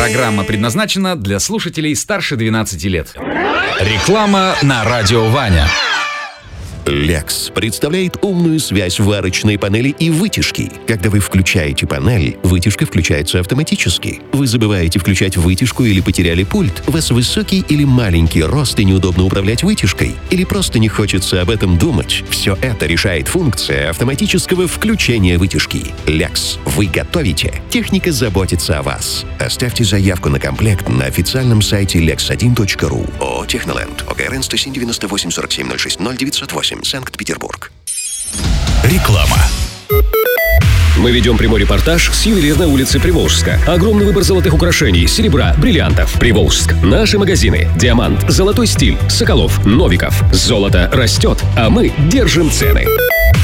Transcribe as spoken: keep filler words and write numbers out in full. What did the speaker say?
Программа предназначена для слушателей старше двенадцати лет. Реклама на радио Ваня. Lex представляет умную связь варочной панели и вытяжки. Когда вы включаете панель, вытяжка включается автоматически. Вы забываете включать вытяжку или потеряли пульт. У вас высокий или маленький рост и неудобно управлять вытяжкой. Или просто не хочется об этом думать. Все это решает функция автоматического включения вытяжки. Lex. Вы готовите. Техника заботится о вас. Оставьте заявку на комплект на официальном сайте лекс один точка ру. ООО «Техноленд». ОГРН сто семь девяносто восемь сорок семь ноль шесть ноль девятьсот восемь. Санкт-Петербург. Реклама. Мы ведем прямой репортаж с ювелирной улицы Приволжска. Огромный выбор золотых украшений, серебра, бриллиантов. Приволжск. Наши магазины. Диамант, Золотой стиль, Соколов, Новиков. Золото растет, а мы держим цены.